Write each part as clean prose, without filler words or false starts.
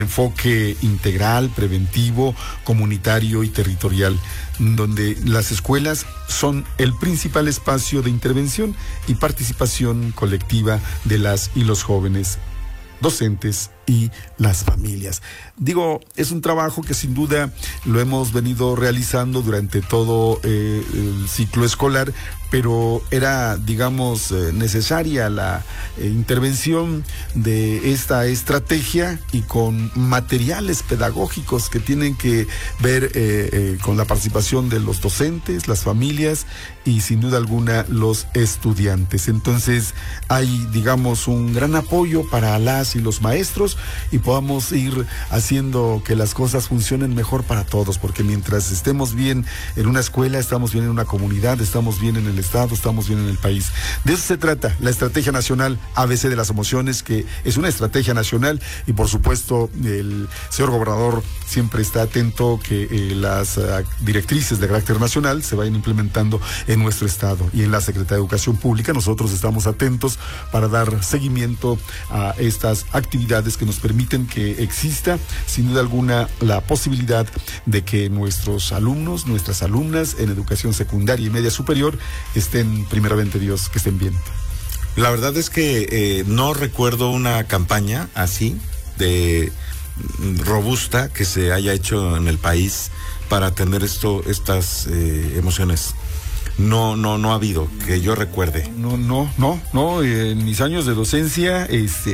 enfoque integral, preventivo, comunitario y territorial, donde las escuelas son el principal espacio de intervención y participación colectiva de las y los jóvenes, docentes y las familias. Digo, es un trabajo que sin duda lo hemos venido realizando durante todo el ciclo escolar, pero era, digamos, necesaria la intervención de esta estrategia y con materiales pedagógicos que tienen que ver con la participación de los docentes, las familias y sin duda alguna los estudiantes. Entonces hay, digamos, un gran apoyo para las y los maestros y podamos ir haciendo que las cosas funcionen mejor para todos, porque mientras estemos bien en una escuela, estamos bien en una comunidad, estamos bien en el Estado, estamos bien en el país. De eso se trata la Estrategia Nacional ABC de las Emociones, que es una estrategia nacional y por supuesto el señor gobernador siempre está atento que las directrices de carácter nacional se vayan implementando en nuestro Estado, y en la Secretaría de Educación Pública nosotros estamos atentos para dar seguimiento a estas actividades que nos permiten que exista sin duda alguna la posibilidad de que nuestros alumnos, nuestras alumnas en educación secundaria y media superior estén, primeramente Dios, que estén bien. La verdad es que no recuerdo una campaña así de robusta que se haya hecho en el país para atender estas emociones. No ha habido, que yo recuerde. No, en mis años de docencia,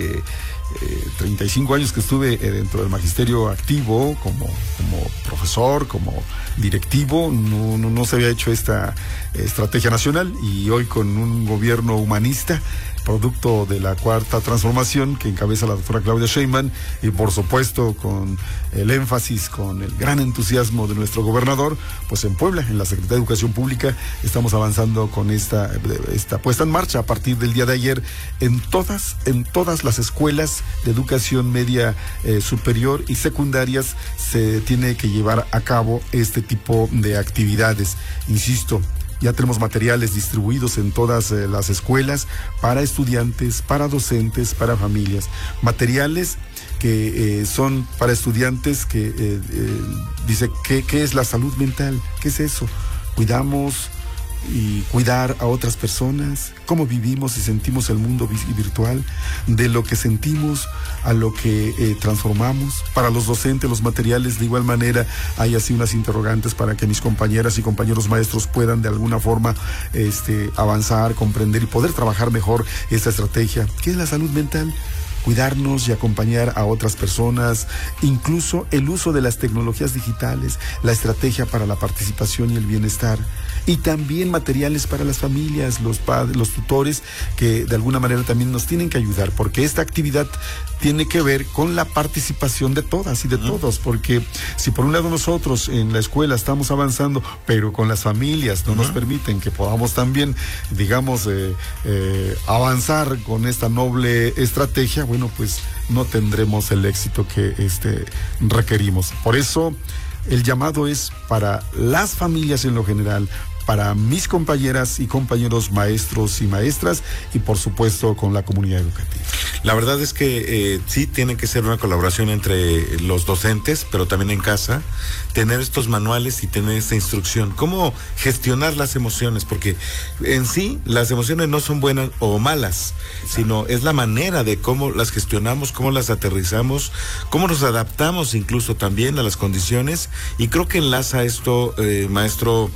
35 años que estuve dentro del magisterio activo, como profesor, como directivo, no se había hecho esta estrategia nacional, y hoy con un gobierno humanista, producto de la Cuarta Transformación que encabeza la doctora Claudia Sheinbaum, y por supuesto con el énfasis, con el gran entusiasmo de nuestro gobernador, pues en Puebla, en la Secretaría de Educación Pública, estamos avanzando con esta puesta en marcha a partir del día de ayer en todas las escuelas de educación media superior y secundarias se tiene que llevar a cabo este tipo de actividades. Insisto, ya tenemos materiales distribuidos en todas las escuelas para estudiantes, para docentes, para familias. Materiales que son para estudiantes que dice ¿qué es la salud mental? ¿Qué es eso? Cuidamos y cuidar a otras personas, cómo vivimos y sentimos el mundo virtual, de lo que sentimos a lo que transformamos. Para los docentes, los materiales de igual manera hay así unas interrogantes para que mis compañeras y compañeros maestros puedan de alguna forma avanzar, comprender y poder trabajar mejor esta estrategia. ¿Qué es la salud mental? Cuidarnos y acompañar a otras personas, incluso el uso de las tecnologías digitales, la estrategia para la participación y el bienestar, y también materiales para las familias, los padres, los tutores, que de alguna manera también nos tienen que ayudar, porque esta actividad tiene que ver con la participación de todas y de todos, porque si por un lado nosotros en la escuela estamos avanzando, pero con las familias no nos permiten que podamos también, digamos, avanzar con esta noble estrategia, bueno, pues no tendremos el éxito que requerimos. Por eso el llamado es para las familias en lo general, para mis compañeras y compañeros maestros y maestras, y por supuesto con la comunidad educativa. La verdad es que sí tiene que ser una colaboración entre los docentes, pero también en casa, tener estos manuales y tener esta instrucción. ¿Cómo gestionar las emociones? Porque en sí las emociones no son buenas o malas, sino es la manera de cómo las gestionamos, cómo las aterrizamos, cómo nos adaptamos incluso también a las condiciones, y creo que enlaza esto, maestro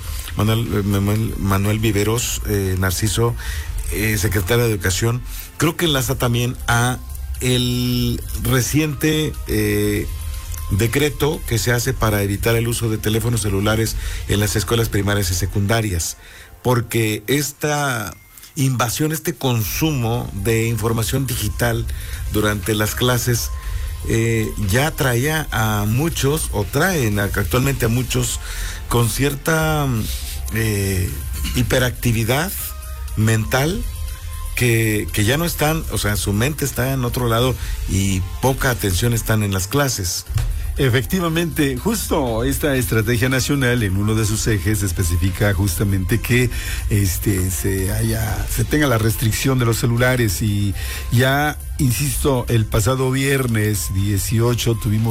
Manuel Viveros, Narciso, secretario de Educación, creo que enlaza también a el reciente decreto que se hace para evitar el uso de teléfonos celulares en las escuelas primarias y secundarias, porque esta invasión, este consumo de información digital durante las clases ya traía a muchos, o traen actualmente a muchos, con cierta hiperactividad mental, que ya no están, o sea, su mente está en otro lado y poca atención están en las clases. Efectivamente, justo esta estrategia nacional en uno de sus ejes especifica justamente que se tenga la restricción de los celulares, y ya Insisto, el pasado viernes 18 tuvimos